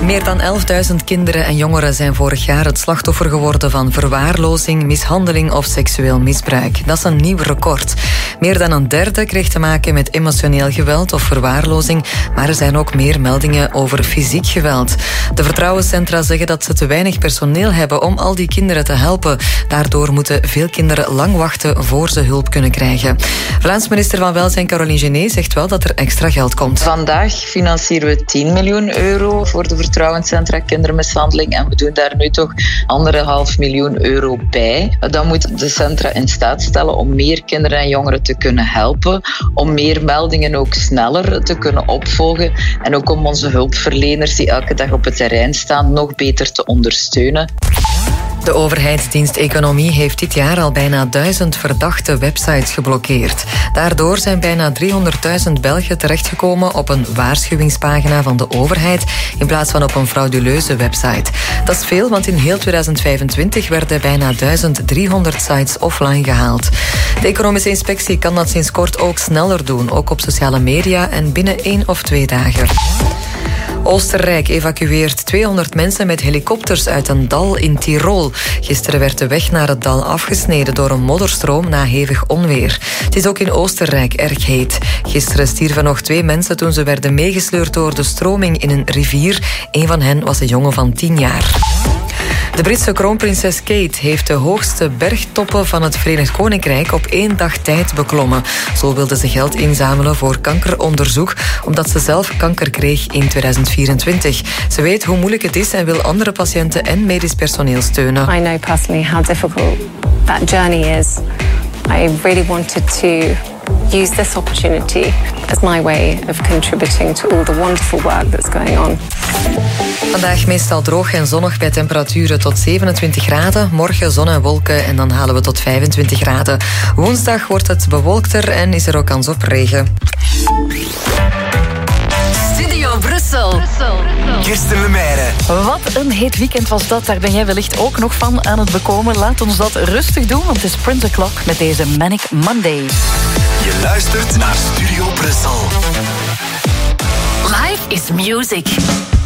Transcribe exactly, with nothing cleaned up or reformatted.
Meer dan elfduizend kinderen en jongeren zijn vorig jaar het slachtoffer geworden van verwaarlozing, mishandeling of seksueel misbruik. Dat is een nieuw record. Meer dan een derde kreeg te maken met emotioneel geweld of verwaarlozing, maar er zijn ook meer meldingen over fysiek geweld. De vertrouwenscentra zeggen dat ze te weinig personeel hebben om al die kinderen te helpen. Daardoor moeten veel kinderen lang wachten voor ze hulp kunnen krijgen. Vlaams minister van Welzijn Caroline Genet zegt wel dat er extra geld komt. Vandaag financieren we tien miljoen euro voor de vertrouwenscentra kindermishandeling en we doen daar nu toch anderhalf miljoen euro bij. Dan moet de centra in staat stellen om meer kinderen en jongeren te kunnen helpen, om meer meldingen ook sneller te kunnen opvolgen en ook om onze hulpverleners die elke dag op het terrein staan nog beter te ondersteunen. De overheidsdienst Economie heeft dit jaar al bijna duizend verdachte websites geblokkeerd. Daardoor zijn bijna driehonderdduizend Belgen terechtgekomen op een waarschuwingspagina van de overheid in plaats van op een frauduleuze website. Dat is veel, want in heel tweeduizend vijfentwintig werden bijna duizend driehonderd sites offline gehaald. De economische inspectie kan dat sinds kort ook sneller doen, ook op sociale media en binnen één of twee dagen. Oostenrijk evacueert tweehonderd mensen met helikopters uit een dal in Tirol. Gisteren werd de weg naar het dal afgesneden door een modderstroom na hevig onweer. Het is ook in Oostenrijk erg heet. Gisteren stierven nog twee mensen toen ze werden meegesleurd door de stroming in een rivier. Een van hen was een jongen van tien jaar. De Britse kroonprinses Kate heeft de hoogste bergtoppen van het Verenigd Koninkrijk op één dag tijd beklommen. Zo wilde ze geld inzamelen voor kankeronderzoek, omdat ze zelf kanker kreeg in tweeduizend vierentwintig. Ze weet hoe moeilijk het is en wil andere patiënten en medisch personeel steunen. I know personally how difficult that journey is. I really wanted to use this opportunity as my way of contributing to all the wonderful work that's going on. Vandaag meestal droog en zonnig bij temperaturen tot zevenentwintig graden. Morgen zon en wolken en dan halen we tot vijfentwintig graden. Woensdag wordt het bewolkter en is er ook kans op regen. Studio Brussel. Kirsten Lemaire. Wat een heet weekend was dat. Daar ben jij wellicht ook nog van aan het bekomen. Laat ons dat rustig doen, want het is Print the Clock met deze Manic Monday. Je luistert naar Studio Brussel. Life is music.